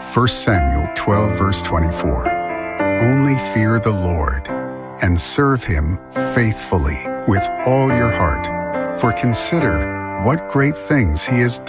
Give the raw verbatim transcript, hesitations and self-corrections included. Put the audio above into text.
First Samuel twelve, verse twenty-four. Only fear the Lord and serve him faithfully with all your heart. For consider what great things he has